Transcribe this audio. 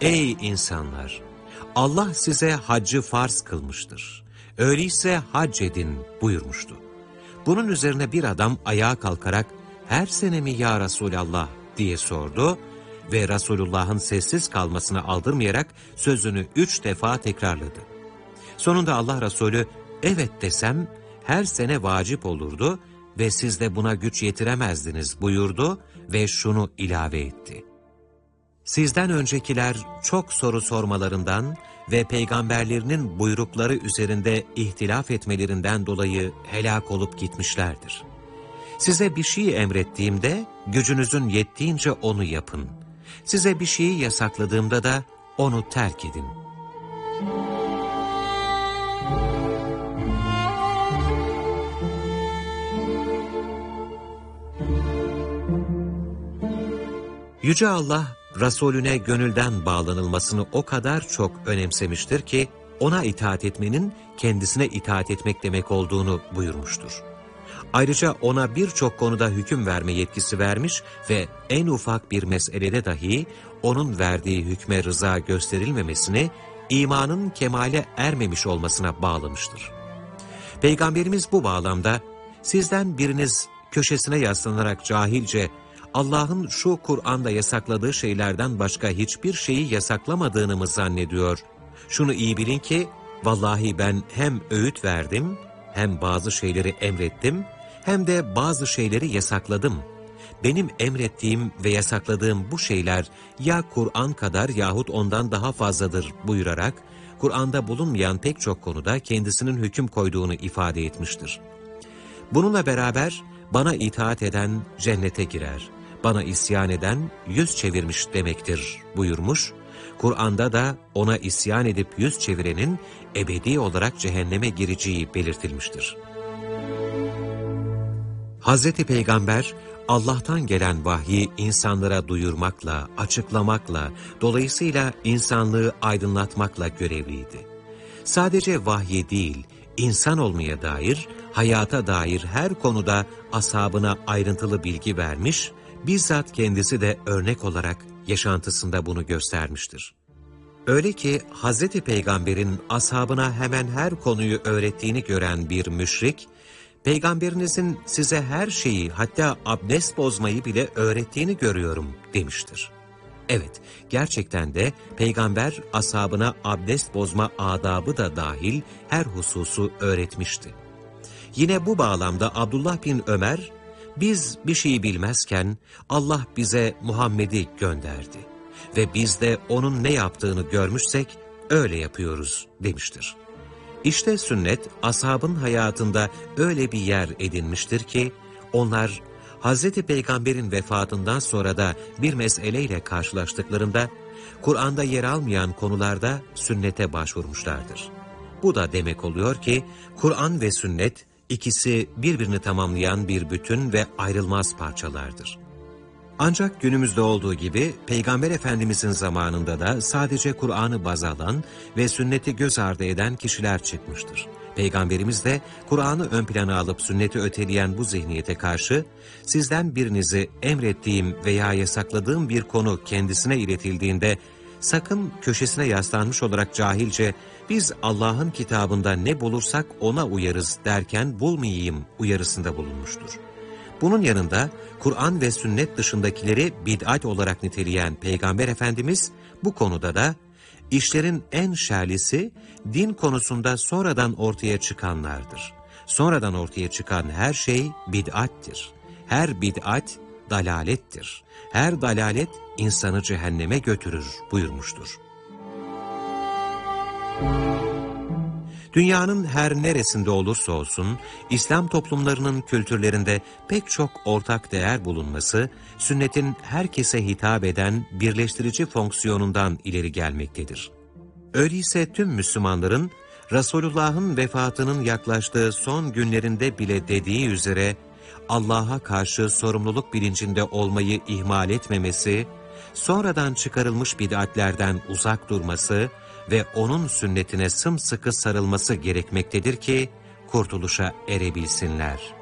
Ey insanlar! Allah size haccı farz kılmıştır. Öyleyse hac edin buyurmuştu. Bunun üzerine bir adam ayağa kalkarak, her sene mi ya Resulallah diye sordu ve Resulullah'ın sessiz kalmasına aldırmayarak sözünü 3 defa tekrarladı. Sonunda Allah Resulü, evet desem her sene vacip olurdu ve siz de buna güç yetiremezdiniz buyurdu ve şunu ilave etti. Sizden öncekiler çok soru sormalarından ve peygamberlerinin buyrukları üzerinde ihtilaf etmelerinden dolayı helak olup gitmişlerdir. Size bir şey emrettiğimde gücünüzün yettiğince onu yapın. Size bir şeyi yasakladığımda da onu terk edin. Yüce Allah, Resulüne gönülden bağlanılmasını o kadar çok önemsemiştir ki, ona itaat etmenin kendisine itaat etmek demek olduğunu buyurmuştur. Ayrıca ona birçok konuda hüküm verme yetkisi vermiş ve en ufak bir meselede dahi onun verdiği hükme rıza gösterilmemesini, imanın kemale ermemiş olmasına bağlamıştır. Peygamberimiz bu bağlamda, sizden biriniz köşesine yaslanarak cahilce, Allah'ın şu Kur'an'da yasakladığı şeylerden başka hiçbir şeyi yasaklamadığını mı zannediyor? Şunu iyi bilin ki, vallahi ben hem öğüt verdim, hem bazı şeyleri emrettim, hem de bazı şeyleri yasakladım. Benim emrettiğim ve yasakladığım bu şeyler ya Kur'an kadar yahut ondan daha fazladır buyurarak, Kur'an'da bulunmayan pek çok konuda kendisinin hüküm koyduğunu ifade etmiştir. Bununla beraber, bana itaat eden cennete girer, bana isyan eden yüz çevirmiş demektir buyurmuş. Kur'an'da da ona isyan edip yüz çevirenin ebedi olarak cehenneme gireceği belirtilmiştir. Hazreti Peygamber, Allah'tan gelen vahyi insanlara duyurmakla, açıklamakla, dolayısıyla insanlığı aydınlatmakla görevliydi. Sadece vahyi değil, insan olmaya dair, hayata dair her konuda ashabına ayrıntılı bilgi vermiş, bizzat kendisi de örnek olarak yaşantısında bunu göstermiştir. Öyle ki Hazreti Peygamber'in ashabına hemen her konuyu öğrettiğini gören bir müşrik, Peygamberinizin size her şeyi, hatta abdest bozmayı bile öğrettiğini görüyorum demiştir. Evet, gerçekten de Peygamber ashabına abdest bozma adabı da dahil her hususu öğretmişti. Yine bu bağlamda Abdullah bin Ömer, biz bir şeyi bilmezken Allah bize Muhammed'i gönderdi ve biz de onun ne yaptığını görmüşsek öyle yapıyoruz demiştir. İşte sünnet ashabın hayatında öyle bir yer edinmiştir ki onlar Hz. Peygamber'in vefatından sonra da bir meseleyle karşılaştıklarında Kur'an'da yer almayan konularda sünnete başvurmuşlardır. Bu da demek oluyor ki Kur'an ve sünnet ikisi birbirini tamamlayan bir bütün ve ayrılmaz parçalardır. Ancak günümüzde olduğu gibi Peygamber Efendimizin zamanında da sadece Kur'an'ı baz alan ve sünneti göz ardı eden kişiler çıkmıştır. Peygamberimiz de Kur'an'ı ön plana alıp sünneti öteleyen bu zihniyete karşı, sizden birinizi emrettiğim veya yasakladığım bir konu kendisine iletildiğinde, sakın köşesine yaslanmış olarak cahilce, biz Allah'ın kitabında ne bulursak ona uyarız derken bulmayayım uyarısında bulunmuştur. Bunun yanında Kur'an ve sünnet dışındakileri bid'at olarak niteleyen Peygamber Efendimiz bu konuda da işlerin en şerlisi din konusunda sonradan ortaya çıkanlardır. Sonradan ortaya çıkan her şey bid'attir. Her bid'at dalalettir. Her dalalet insanı cehenneme götürür buyurmuştur. Dünyanın her neresinde olursa olsun, İslam toplumlarının kültürlerinde pek çok ortak değer bulunması, sünnetin herkese hitap eden birleştirici fonksiyonundan ileri gelmektedir. Öyleyse tüm Müslümanların, Resulullah'ın vefatının yaklaştığı son günlerinde bile dediği üzere, Allah'a karşı sorumluluk bilincinde olmayı ihmal etmemesi, sonradan çıkarılmış bid'atlerden uzak durması ve onun sünnetine sımsıkı sarılması gerekmektedir ki kurtuluşa erebilsinler.